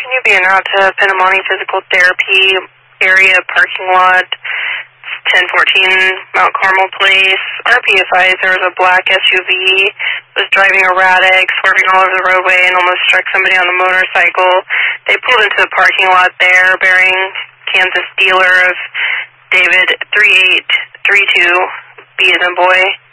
you be en route to Pinamani Physical Therapy area parking lot, 1014 Mount Carmel Place. RPFIs, there was a black SUV, was driving erratic, swerving all over the roadway and almost struck somebody on a motorcycle. They pulled into the parking lot there, bearing Kansas dealer of David 3832, B as in boy.